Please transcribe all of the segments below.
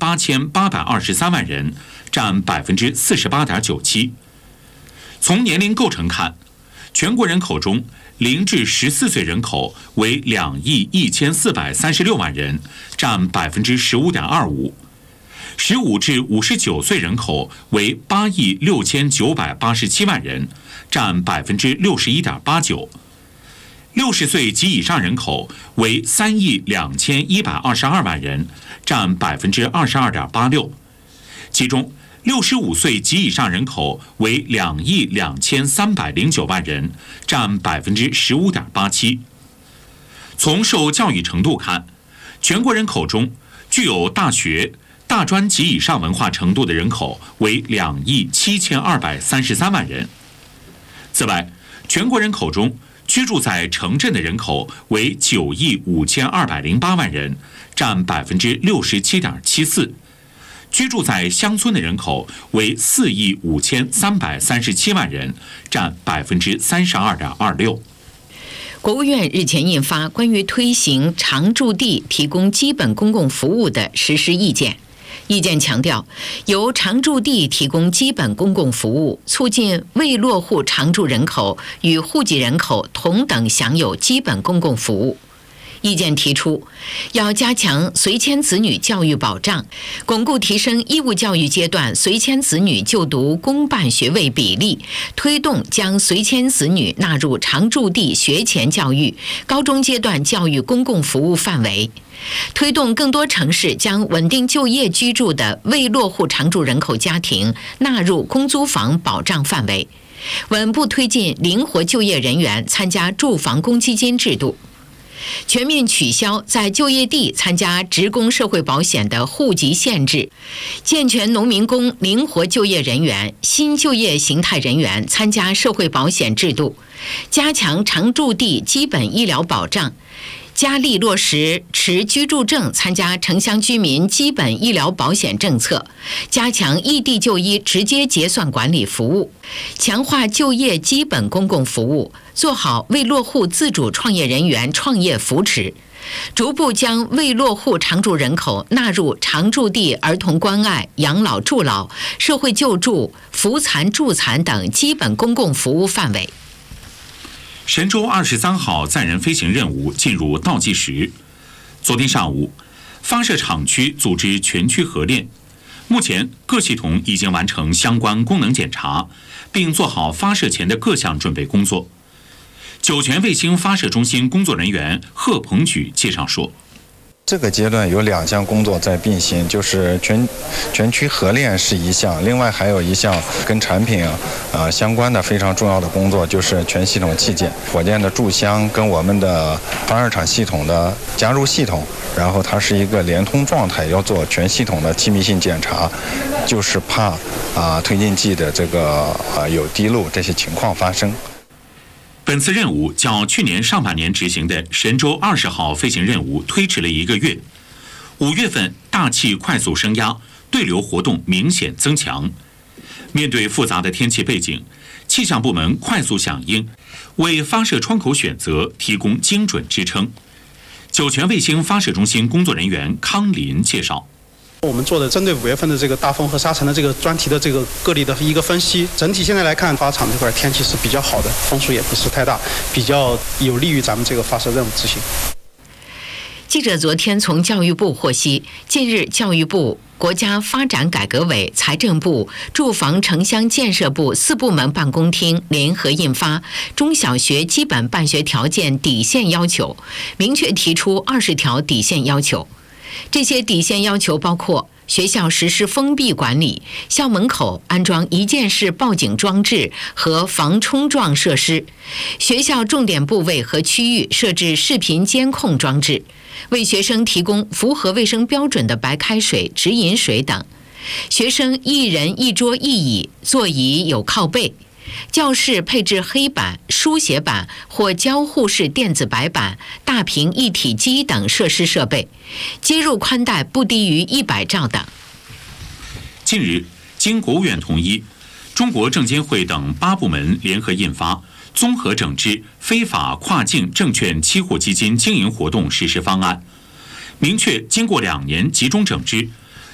8823万人，占48.97%。从年龄构成看，全国人口中0至14岁人口为2亿1436万人，占15.25%； 15至59岁人口为8亿6987万人，占61.89%； 60岁及以上人口为3亿2122万人，占22.86%。其中65岁及以上人口为2亿2309万人，占15.87%。从受教育程度看，全国人口中具有大学、大专及以上文化程度的人口为2亿7233万人。此外，全国人口中居住在城镇的人口为9亿5208万人，占67.74%。居住在乡村的人口为4亿5337万人，占32.26%。 国务院日前印发关于推行常住地提供基本公共服务的实施意见。意见强调，由常住地提供基本公共服务，促进未落户常住人口与户籍人口同等享有基本公共服务。意见提出，要加强随迁子女教育保障，巩固提升义务教育阶段随迁子女就读公办学位比例，推动将随迁子女纳入常住地学前教育、高中阶段教育公共服务范围，推动更多城市将稳定就业居住的未落户常住人口家庭纳入公租房保障范围，稳步推进灵活就业人员参加住房公积金制度，全面取消在就业地参加职工社会保险的户籍限制，健全农民工灵活就业人员、新就业形态人员参加社会保险制度，加强常住地基本医疗保障，加力落实持居住证参加城乡居民基本医疗保险政策，加强异地就医直接结算管理服务，强化就业基本公共服务，做好未落户自主创业人员创业扶持，逐步将未落户常住人口纳入常住地儿童关爱、养老助老、社会救助、扶残助残等基本公共服务范围。 神舟23号载人飞行任务进入倒计时。昨天上午，发射场区组织全区核练，目前各系统已经完成相关功能检查，并做好发射前的各项准备工作。酒泉卫星发射中心工作人员贺鹏举介绍说， 这个阶段有2项工作在并行，就是全区核练是一项，另外还有一项跟产品相关的非常重要的工作，就是全系统器件，火箭的柱箱跟我们的发射场系统的加入系统，然后它是一个连通状态，要做全系统的气密性检查，就是怕推进剂的这个有滴漏这些情况发生。 本次任务较去年上半年执行的神舟20号飞行任务推迟了1个月。5月份大气快速升压，对流活动明显增强。面对复杂的天气背景，气象部门快速响应，为发射窗口选择提供精准支撑。酒泉卫星发射中心工作人员康林介绍， 我们做的针对5月份的这个大风和沙尘的这个专题的这个个例的一个分析，整体现在来看，发射场这块天气是比较好的，风速也不是太大，比较有利于咱们这个发射任务执行。 记者昨天从教育部获悉，近日教育部、国家发展改革委、财政部、住房城乡建设部4部门办公厅联合印发《中小学基本办学条件底线要求》，明确提出20条底线要求。这些底线要求包括学校实施封闭管理，校门口安装一键式报警装置和防冲撞设施，学校重点部位和区域设置视频监控装置，为学生提供符合卫生标准的白开水、直饮水等。学生1人1桌1椅，座椅有靠背。教室配置黑板、书写板或交互式电子白板、大屏一体机等设施设备，接入宽带不低于100兆等。 近日，经国务院同意，中国证监会等8部门联合印发《综合整治非法跨境证券期货基金经营活动实施方案》，明确经过2年集中整治，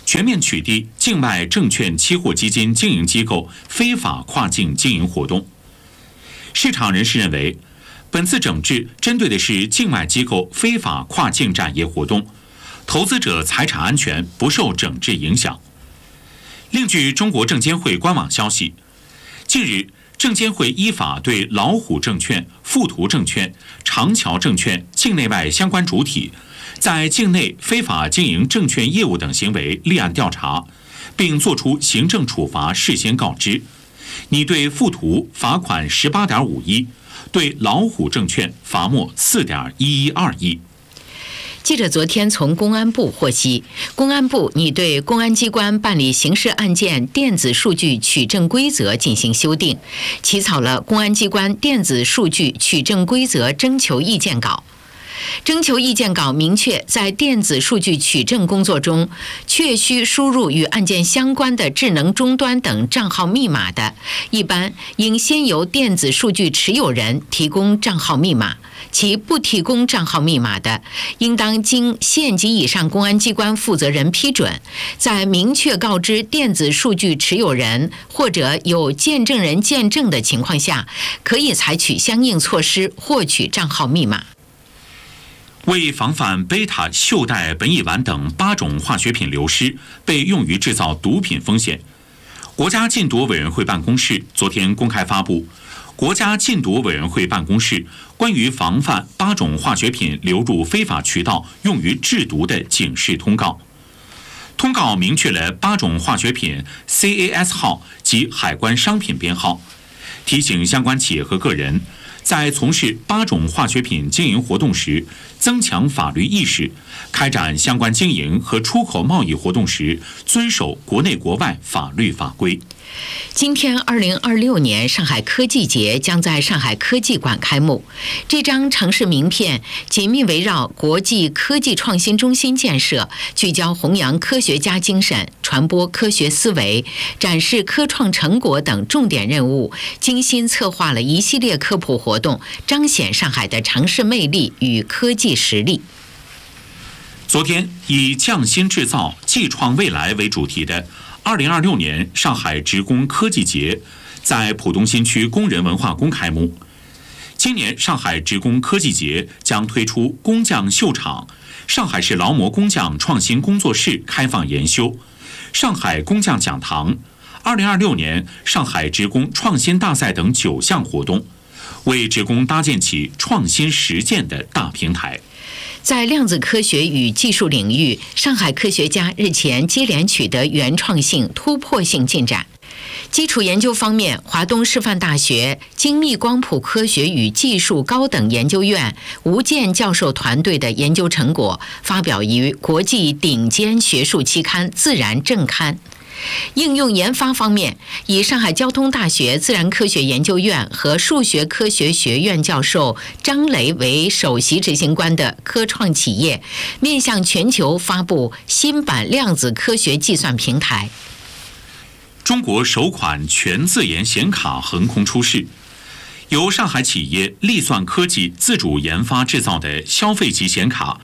全面取缔境外证券期货基金经营机构非法跨境经营活动。市场人士认为，本次整治针对的是境外机构非法跨境展业活动，投资者财产安全不受整治影响。另据中国证监会官网消息，近日证监会依法对老虎证券、富途证券、长桥证券境内外相关主体在境内非法经营证券业务等行为立案调查，并作出行政处罚事先告知，拟对富途罚款18.5亿，对老虎证券罚没4.112亿。 记者昨天从公安部获悉，公安部拟对公安机关办理刑事案件电子数据取证规则进行修订，起草了公安机关电子数据取证规则征求意见稿。征求意见稿明确，在电子数据取证工作中，确需输入与案件相关的智能终端等账号密码的，一般应先由电子数据持有人提供账号密码，其不提供账号密码的，应当经县级以上公安机关负责人批准，在明确告知电子数据持有人或者有见证人见证的情况下，可以采取相应措施获取账号密码。 为防范贝塔、溴带、苯乙烷等8种化学品流失被用于制造毒品风险，国家禁毒委员会办公室昨天公开发布国家禁毒委员会办公室关于防范8种化学品流入非法渠道用于制毒的警示通告。通告明确了8种化学品 CAS 号及海关商品编号，提醒相关企业和个人在从事8种化学品经营活动时，增强法律意识，开展相关经营和出口贸易活动时，遵守国内国外法律法规。 今天2026年上海科技节将在上海科技馆开幕。这张城市名片紧密围绕国际科技创新中心建设，聚焦弘扬科学家精神，传播科学思维，展示科创成果等重点任务，精心策划了一系列科普活动，彰显上海的城市魅力与科技实力。 昨天以匠心制造、技创未来为主题的2026年上海职工科技节在浦东新区工人文化宫开幕。今年上海职工科技节将推出工匠秀场、上海市劳模工匠创新工作室开放研修、上海工匠讲堂、2026年上海职工创新大赛等9项活动，为职工搭建起创新实践的大平台。 在量子科学与技术领域，上海科学家日前接连取得原创性、突破性进展。基础研究方面，华东师范大学精密光谱科学与技术高等研究院吴健教授团队的研究成果发表于国际顶尖学术期刊《自然》正刊。应用研发方面，以上海交通大学自然科学研究院和数学科学学院教授张雷为首席执行官的科创企业，面向全球发布新版量子科学计算平台。 中国首款全自研显卡横空出世，由上海企业力算科技自主研发制造的消费级显卡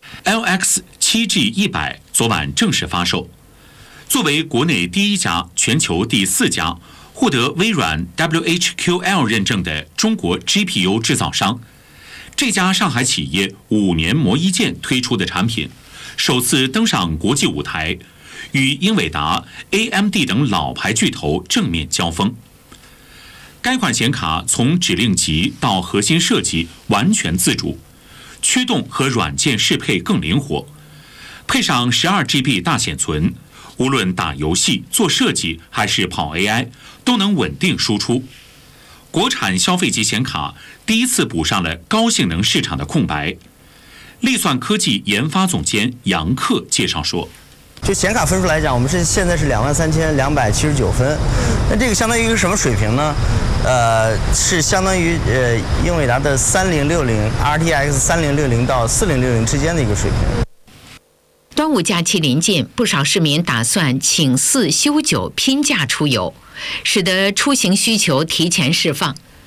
LX7G100 昨晚正式发售。作为国内第1家、全球第4家获得微软 WHQL 认证的中国 GPU 制造商，这家上海企业5年磨一剑推出的产品，首次登上国际舞台，与英伟达、AMD 等老牌巨头正面交锋。该款显卡从指令集到核心设计完全自主，驱动和软件适配更灵活，配上12GB 大显存，无论打游戏、做设计还是跑 AI， 都能稳定输出。国产消费级显卡第一次补上了高性能市场的空白。力算科技研发总监杨克介绍说， 就显卡分数来讲，我们现在是23,279分，那这个相当于一个什么水平呢？是相当于英伟达的3060 RTX 3060到4060之间的一个水平。 端午假期临近，不少市民打算请4休9拼假出游，使得出行需求提前释放。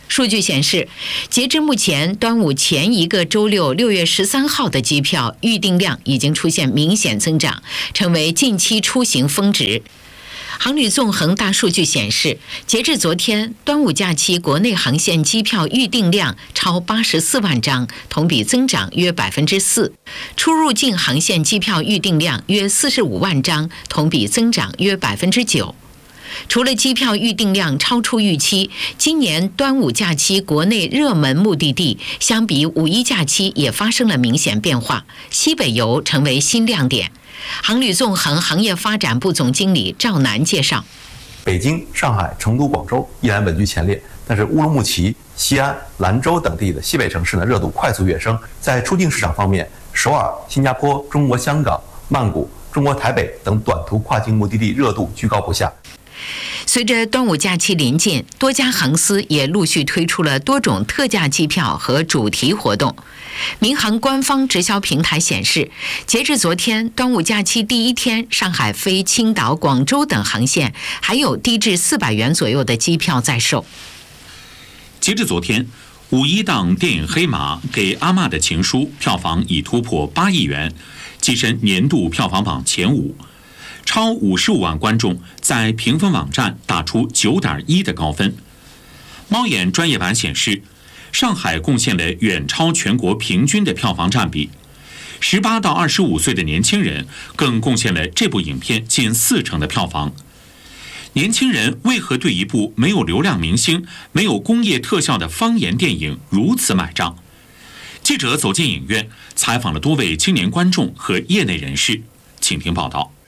数据显示，截至目前，端午前一个周六6月13号的机票预订量已经出现明显增长，成为近期出行峰值。航旅纵横大数据显示，截至昨天，端午假期国内航线机票预订量超84万张，同比增长约4%；出入境航线机票预订量约45万张，同比增长约9%。除了机票预订量超出预期，今年端午假期国内热门目的地相比五一假期也发生了明显变化，西北游成为新亮点。航旅纵横行业发展部总经理赵楠介绍， 北京、上海、成都、广州依然稳居前列，但是乌鲁木齐、西安、兰州等地的西北城市呢，热度快速跃升。在出境市场方面，首尔、新加坡、中国香港、曼谷、中国台北等短途跨境目的地热度居高不下。 随着端午假期临近，多家航司也陆续推出了多种特价机票和主题活动。民航官方直销平台显示，截至昨天，端午假期第一天，上海飞青岛、广州等航线还有低至400元左右的机票在售。 截至昨天，5·1档电影《黑马》给阿嬷的情书票房已突破8亿元，跻身年度票房榜前5。超55万观众在评分网站打出9.1的高分。猫眼专业版显示，上海贡献了远超全国平均的票房占比，18到25岁的年轻人更贡献了这部影片近40%的票房。年轻人为何对一部没有流量明星、没有工业特效的方言电影如此买账？记者走进影院，采访了多位青年观众和业内人士，请听报道。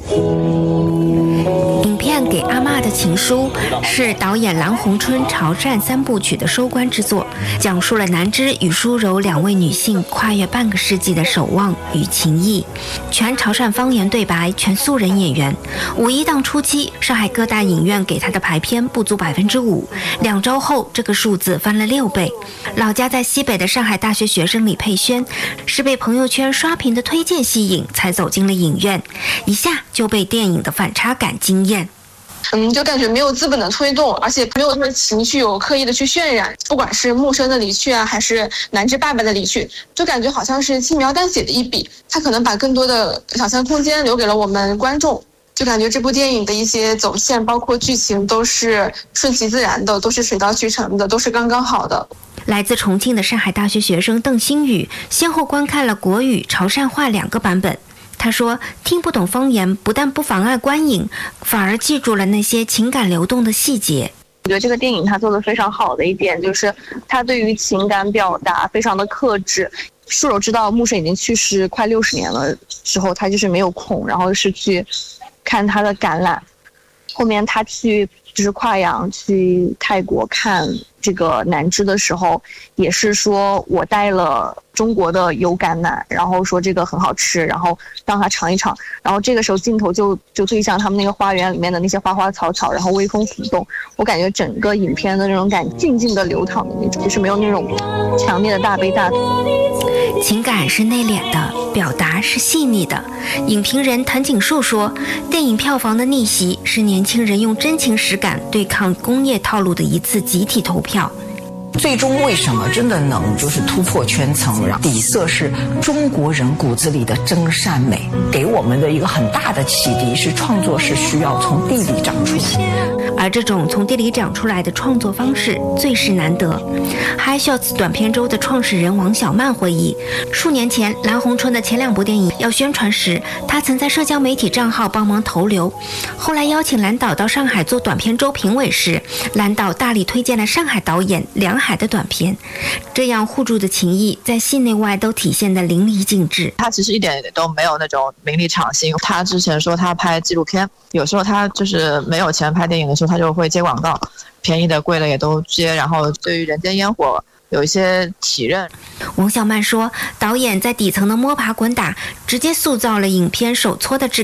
影片《给阿嬷的情书》是导演蓝红春潮汕3部曲的收官之作，讲述了南枝与舒柔2位女性跨越半个世纪的守望与情谊。全潮汕方言对白，全素人演员。5·1档初期，上海各大影院给他的排片不足5%，2周后这个数字翻了6倍。老家在西北的上海大学学生李佩轩，是被朋友圈刷屏的推荐吸引，才走进了影院，一下就被电影的反差感惊艳。 就感觉没有资本的推动，而且没有什么情绪有刻意的去渲染，不管是木生的离去啊，还是南枝爸爸的离去，就感觉好像是轻描淡写的一笔，他可能把更多的想象空间留给了我们观众。就感觉这部电影的一些走线，包括剧情都是顺其自然的，都是水到渠成的，都是刚刚好的。 来自重庆的上海大学学生邓新宇先后观看了国语、潮汕话2个版本。他说，听不懂方言不但不妨碍观影，反而记住了那些情感流动的细节。 我觉得这个电影它做得非常好的一点就是它对于情感表达非常的克制。舒柔知道木生已经去世快60年了之后，他就是没有空，然后是去看他的展览。后面他去就是跨洋去泰国看这个南枝的时候，也是说我带了中国的油橄榄，然后说这个很好吃，然后让他尝一尝。然后这个时候镜头就对向他们那个花园里面的那些花花草草，然后微风拂动。我感觉整个影片的那种感静静的流淌的那种，就是没有那种强烈的大悲大。 情感是内敛的，表达是细腻的。影评人谭景树说，电影票房的逆袭是年轻人用真情实感对抗工业套路的一次集体投票。 最终为什么真的能就是突破圈层？然后底色是中国人骨子里的真善美，给我们的一个很大的启迪是创作是需要从地里长出来。 而这种从地里长出来的创作方式最是难得。High Shots 短片周的创始人王小曼回忆，数年前蓝红春的前2部电影要宣传时，他曾在社交媒体账号帮忙投流。后来邀请蓝导到上海做短片周评委时，蓝导大力推荐了上海导演梁海的短片，这样互助的情谊在戏内外都体现得淋漓尽致。 他其实一点都没有那种名利场心，他之前说他拍纪录片，有时候他就是没有钱拍电影的时候，他就会接广告，便宜的贵的也都接，然后对于人间烟火有一些体认。 王小曼说，导演在底层的摸爬滚打，直接塑造了影片手搓的质感。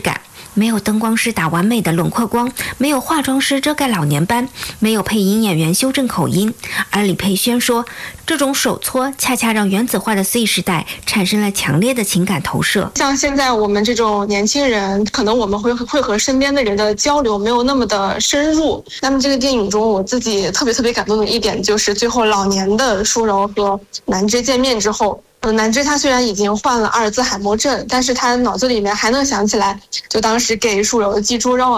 没有灯光师打完美的轮廓光，没有化妆师遮盖老年斑，没有配音演员修正口音。而李佩轩说，这种手搓恰恰让原子化的 Z 时代产生了强烈的情感投射。 像现在我们这种年轻人，可能我们会和身边的人的交流没有那么的深入。那么这个电影中，我自己特别感动的一点就是最后老年的舒柔和南枝见面之后。南枝他虽然已经患了阿尔兹海默症，但是他脑子里面还能想起来，就当时给舒柔的寄出，让